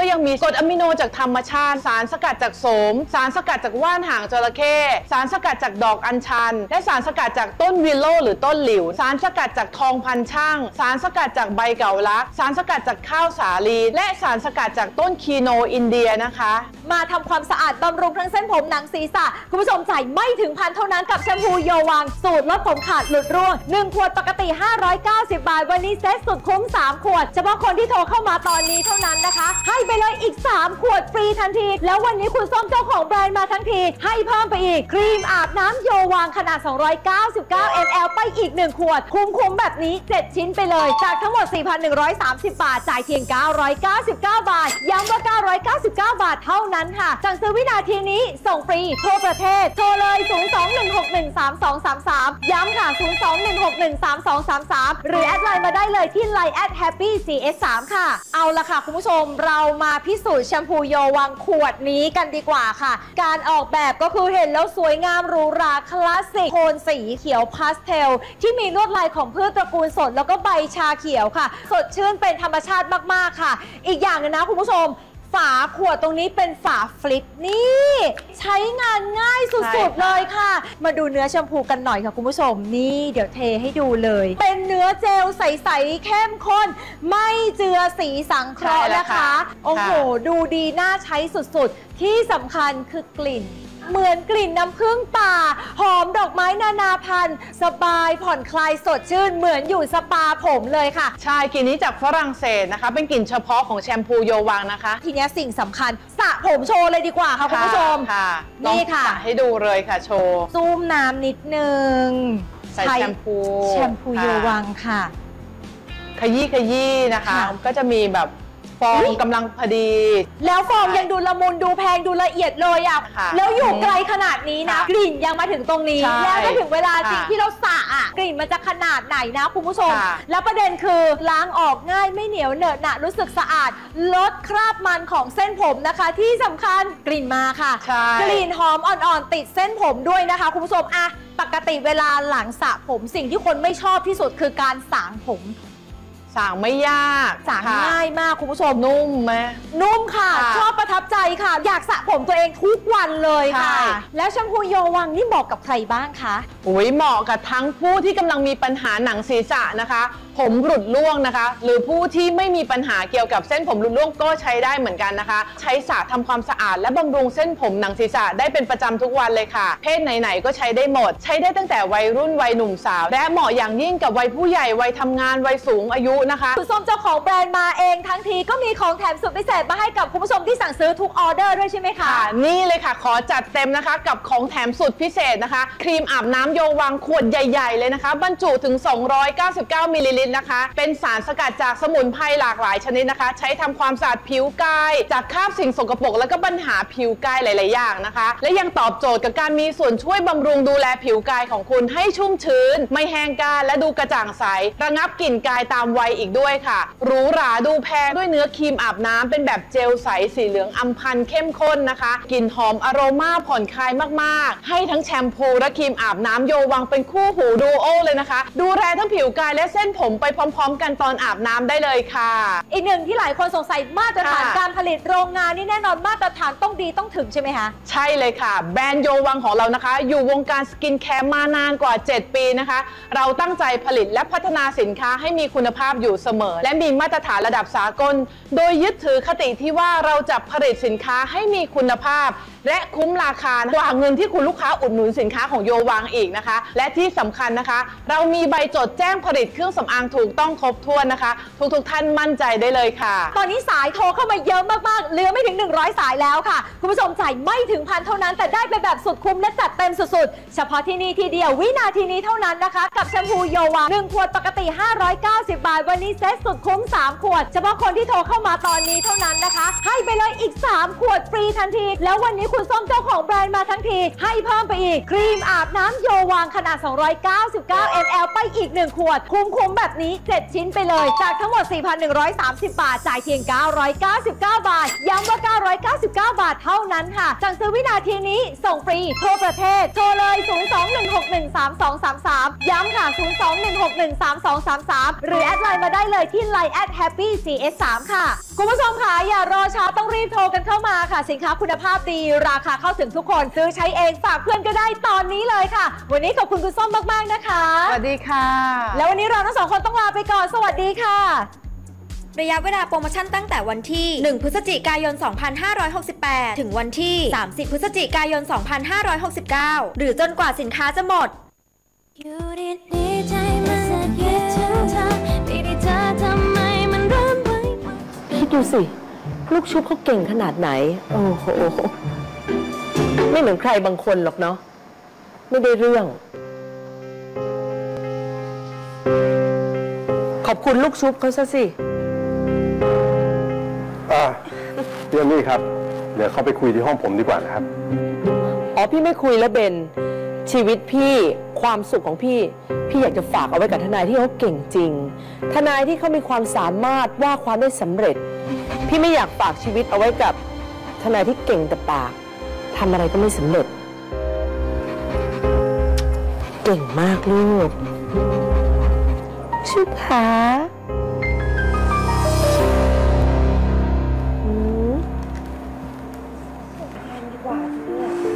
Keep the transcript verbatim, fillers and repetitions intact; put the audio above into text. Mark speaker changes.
Speaker 1: ยังมีกรดอะมิโนจากธรรมชาติสารสกัดจากโสมสารสกัดจากว่านหางจระเข้สารสกัดจากดอกอัญชันและสารสกัดจากต้นวิโลหรือต้นหลิวสารสกัดจากทองพันช่างสารสกัดจากใบเก่าลักสารสกัดจากข้าวสาลีและสารสกัดจากต้นคีโนอินเดียนะคะ
Speaker 2: มาทำความสะอาดบำรุงทั้งเส้นผมหนังศีรษะคุณผู้ชมจ่ายไม่ถึงพันเท่านั้นกับแชมพูโยวังสูตรลดผมขาดหลุดร่วงหนึ่งขวดปกติห้าร้อยเก้าสิบบาทวันนี้เซ็ตสุดคุ้มสามขวดเฉพาะคนที่โทรเข้ามาตอนนี้เท่านั้นนะคะให้ไปเลยอีกสามขวดฟรีทันทีแล้ววันนี้คุณส้มเจ้าของแบรนด์มาทั้งทีให้เพิ่มไปอีกครีมอาบน้ำโยวังขนาดสองร้อยเก้าสิบเก้ามิลลิลิตร ไปอีกหนึ่งขวดคุ้มๆแบบนี้เจ็ดชิ้นไปเลยจากทั้งหมด สี่พันหนึ่งร้อยสามสิบ บาทจ่ายเพียงเก้าร้อยเก้าสิบเก้าบาทย้ำว่าเก้าร้อยเก้าสิบเก้าบาทเท่านั้นค่ะสั่งซื้อวินาทีนี้ส่งฟรีทั่วประเทศโทรเลย ศูนย์ สอง หนึ่ง หก หนึ่ง สาม สอง สาม สาม ย้ำค่ะ ศูนย์ สอง หนึ่ง หก หนึ่ง สาม สอง สาม สาม หรือแอดไลน์มาได้เลยที่ ไลน์ แอท แฮปปี้ ซี เอส สาม ค่ะเอาละค่ะคุณผู้ชมเรามาพิสูจน์แชมพูโยวังขวดนี้กันดีกว่าค่ะการออกแบบก็คือเห็นแล้วสวยงามหรูหราคลาสสิกโทนสีเขียวพาสเทลที่มีลวดลายของพืชตระกูลสดแล้วก็ใบชาเขียวค่ะสดชื่นเป็นธรรมชาติมากๆค่ะอีกอย่างนึงนะคุณผู้ชมฝาขวดตรงนี้เป็นฝาฟลิปนี่ใช้งานง่ายสุดๆเลยค่ะมาดูเนื้อแชมพูกันหน่อยค่ะคุณผู้ชมนี่เดี๋ยวเทให้ดูเลยเป็นเนื้อเจลใสๆเข้มข้นไม่เจือสีสังเคราะห์นะคะโอ้โหดูดีน่าใช้สุดๆที่สำคัญคือกลิ่นเหมือนกลิ่นน้ำผึ้งป่าหอมดอกไม้นานาพันธุ์สบายผ่อนคลายสดชื่นเหมือนอยู่สปาผมเลยค่ะ
Speaker 1: ใช่กลิ่นนี้จากฝรั่งเศสนะคะเป็นกลิ่นเฉพาะของแชมพูโยวังนะคะ
Speaker 2: ทีนี้สิ่งสำคัญสระผมโชว์เลยดีกว่าค่ะคุณผู้ชม
Speaker 1: นี่ค่ะให้ดูเลยค่ะโชว์
Speaker 2: ซูมน้ำนิดนึง
Speaker 1: ใส่แชมพู
Speaker 2: แชมพูโยวังค่ะ
Speaker 1: ขยี้ขยี้นะคะก็จะมีแบบฟองกำลังพอดี
Speaker 2: แล้วฟองยังดูละมุนดูแพงดูละเอียดเลยอ่ะแล้วอยู่ไกลขนาดนี้นะกลิ่นยังมาถึงตรงนี้แล้วก็ถึงเวลาจริงที่เราสระอ่ะกลิ่นมันจะขนาดไหนนะคุณผู้ชมแล้วประเด็นคือล้างออกง่ายไม่เหนียวเหนอะหนะรู้สึกสะอาดลดคราบมันของเส้นผมนะคะที่สำคัญกลิ่นมาค่ะกลิ่นหอมอ่อนๆติดเส้นผมด้วยนะคะคุณผู้ชมอ่ะปกติเวลาหลังสระผมสิ่งที่คนไม่ชอบที่สุดคือการสางผม
Speaker 1: สางไม่ยาก
Speaker 2: สางง่ายมากคุณผู้ชม
Speaker 1: นุ่มไหม
Speaker 2: นุ่มค่ะชอบประทับใจค่ะอยากสระผมตัวเองทุกวันเลยค่ะแล้วแชมพูโยวังนี่เหมาะกับใครบ้างคะ
Speaker 1: โอ้ยเหมาะกับทั้งผู้ที่กำลังมีปัญหาหนังศีรษะนะคะผมหลุดร่วงนะคะหรือผู้ที่ไม่มีปัญหาเกี่ยวกับเส้นผมหลุดร่วงก็ใช้ได้เหมือนกันนะคะใช้สระทำความสะอาดและบำรุงเส้นผมหนังศีรษะได้เป็นประจำทุกวันเลยค่ะเพศไหนๆก็ใช้ได้หมดใช้ได้ตั้งแต่วัยรุ่นวัยหนุ่มสาวและเหมาะอย่างยิ่งกับวัยผู้ใหญ่วัยทำงานวัยสูงอายุนะคะ
Speaker 2: คุณส้มเจ้าของแบรนด์มาเองทั้งทีก็มีของแถมสุดพิเศษมาให้กับคุณผู้ชมที่สั่งซื้อทุกออเดอร์ด้วยใช่ไหมคะ
Speaker 1: นี่เลยค่ะขอจัดเต็มนะคะกับของแถมสุดพิเศษนะคะครีมอาบน้ำโยวังขวดใหญ่ๆเลยนะคะบรรจุถึงสองร้อยเก้าสิบเก้ามิลลิลิตรนะคะเป็นสารสกัดจากสมุนไพรหลากหลายชนิดนะคะใช้ทำความสะอาดผิวกายจากคราบสิ่งสกปรกและก็ปัญหาผิวกายหลายๆอย่างนะคะและยังตอบโจทย์กับการมีส่วนช่วยบำรุงดูแลผิวกายของคุณให้ชุ่มชื้นไม่แห้งกร้านและดูกระจ่างใสระงับกลิ่นกายตามวัยอีกด้วยค่ะหรูหราดูแพงด้วยเนื้อครีมอาบน้ำเป็นแบบเจลใสสีเหลืองอำพันเข้มข้นนะคะกลิ่นหอมอโรมาผ่อนคลายมากๆให้ทั้งแชมพูและครีมอาบน้ำโยวังเป็นคู่หูดูโอเลยนะคะดูแลทั้งผิวกายและเส้นผมไปพร้อมๆกันตอนอาบน้ำได้เลยค่ะ
Speaker 2: อีกหนึ่งที่หลายคนสงสัยมาตรฐานการผลิตโรงงานนี่แน่นอนมาตรฐานต้องดีต้องถึงใช่ไหมคะ
Speaker 1: ใช่เลยค่ะแบรนด์โยวังของเรานะคะอยู่วงการสกินแคร์มานานกว่าเจ็ดปีนะคะเราตั้งใจผลิตและพัฒนาสินค้าให้มีคุณภาพอยู่เสมอและมีมาตรฐานระดับสากลโดยยึดถือคติที่ว่าเราจะผลิตสินค้าให้มีคุณภาพและคุ้มราคากว่าเงินที่คุณลูกค้าอุดหนุนสินค้าของโยวังอีกนะคะและที่สำคัญนะคะเรามีใบจดแจ้งผลิตเครื่องสำอางถูกต้องครบถ้วนนะคะทุกๆท่านมั่นใจได้เลยค่ะ
Speaker 2: ตอนนี้สายโทรเข้ามาเยอะมากๆเหลือไม่ถึงหนึ่งร้อยสายแล้วค่ะคุณผู้ชมจ่ายไม่ถึงพันเท่านั้นแต่ได้ไปแบบสุดคุ้มและจัดเต็มสุดๆเฉพาะที่นี่ทีเดียววินาทีนี้เท่านั้นนะคะกับแชมพูโยวังหนึ่งขวดปกติห้าร้อยเก้าสิบบาทวันนี้เซ็ตสุดคุ้มสามขวดเฉพาะคนที่โทรเข้ามาตอนนี้เท่านั้นนะคะให้ไปเลยอีกสามขวดฟรีทันทีแล้ววันนี้คุณส้มเจ้าของแบรนด์มาทั้งทีให้เพิ่มไปอีกครีมอาบน้ำโยวังขนาดสองร้อยเก้าสิบเก้ามิลลิลิตร ไปอีกหนึ่งขวดคุ้มๆแบบแบบนี้เจ็ดชิ้นไปเลยจากทั้งหมด สี่พันหนึ่งร้อยสามสิบ บาทจ่ายเพียงเก้าร้อยเก้าสิบเก้า บาทย้ำว่าเก้าร้อยเก้าสิบเก้า บาทเท่านั้นค่ะสั่งซื้อวินาทีนี้ส่งฟรีทั่วประเทศโทรเลย ศูนย์ สอง หนึ่ง หก หนึ่ง สาม สอง สาม สาม ย้ำค่ะ ศูนย์ สอง หนึ่ง หก หนึ่ง สาม สอง สาม สาม หรือแอดไลน์มาได้เลยที่ ไลน์ แอท แฮปปี้ ซี เอส สาม ค่ะคุณผู้ชมค่ะอย่ารอช้าต้องรีบโทรกันเข้ามาค่ะสินค้าคุณภาพดีราคาเข้าถึงทุกคนซื้อใช้เองฝากเพื่อนก็ได้ตอนนี้เลยค่ะวันนี้ขอบคุณคุณส้มมากๆนะคะ
Speaker 1: สวัสดีค่ะ
Speaker 2: แล้ววันนี้เราทั้งสองคนต้องลาไปก่อนสวัสดีค่ะ
Speaker 3: ระยะเวลาโปรโมชั่นตั้งแต่วันที่ หนึ่ง พฤศจิกายน สองพันห้าร้อยหกสิบแปด ถึงวันที่ สามสิบ พฤศจิกายน สองพันห้าร้อยหกสิบเก้า หรือจนกว่าสินค้าจะหมด
Speaker 4: อยู่ดีๆใจมันจะคิดถึงเธอไม่ได้เจอทำไมมันร้อนไว้
Speaker 5: คิดดูสิ ลูกชุบเขาเก่งขนาดไหน โอ้โห ไม่เหมือนใครบางคนหรอกเนาะไม่ได้เรื่อง ขอบคุณลูกชุบเขาซะสิ
Speaker 6: อ่าเรื่องนี้ครับ เดี๋ยวเขาไปคุยที่ห้องผมดีกว่านะครับ
Speaker 5: อ๋อ พี่ไม่คุยแล้วเบน ชีวิตพี่ความสุขของพี่ พี่อยากจะฝากเอาไว้กับทนายที่เขาเก่งจริง ทนายที่เขามีความสามารถว่าความได้สำเร็จ พี่ไม่อยากฝากชีวิตเอาไว้กับทนายที่เก่งแต่ปากทำอะไรก็ไม่สำเร็จ เก่งมากลูกชุบหา